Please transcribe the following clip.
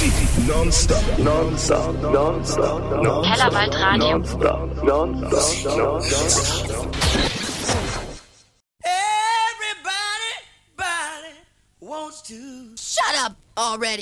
Non-stop. Kellerwaldradio. Non-stop. Everybody wants to. Shut up already.